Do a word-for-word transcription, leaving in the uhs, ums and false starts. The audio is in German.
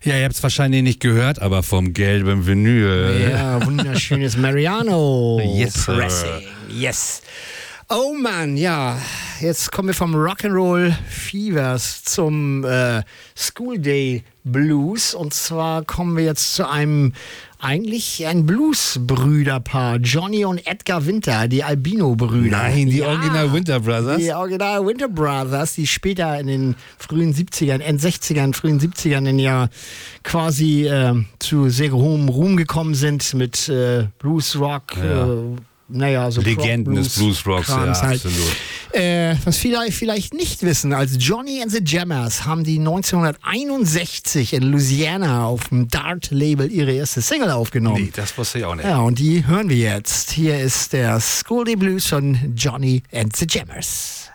Ja, ihr habt es wahrscheinlich nicht gehört, aber vom gelben Vinyl. Ja, wunderschönes Mariano Yes, sir. Pressing. Yes. Oh Mann, ja. Jetzt kommen wir vom Rock'n'Roll Fevers zum äh, School Day Blues. Und zwar kommen wir jetzt zu einem eigentlich ein Blues-Brüderpaar. Johnny und Edgar Winter, die Albino-Brüder. Nein, die ja, Original Winter Brothers. Die Original Winter Brothers, die später in den frühen siebzigern, End sechzigern, frühen siebzigern in ja quasi äh, zu sehr hohem Ruhm gekommen sind mit äh, Blues, Rock, Ja. äh, naja, so Legenden Prog, des Blues-Rocks, ja, Krams halt. absolut. Äh, was viele vielleicht nicht wissen, als Johnny and the Jammers haben die neunzehnhunderteinundsechzig in Louisiana auf dem Dart-Label ihre erste Single aufgenommen. Nee, das wusste ich auch nicht. Ja, und die hören wir jetzt. Hier ist der School Day Blues von Johnny and the Jammers.